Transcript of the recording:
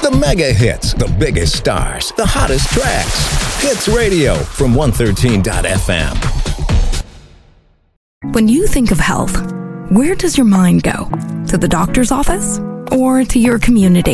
The mega hits, the biggest stars, the hottest tracks. Hits Radio from 113.fm. When you think of health, where does your mind go? To the doctor's office or to your community?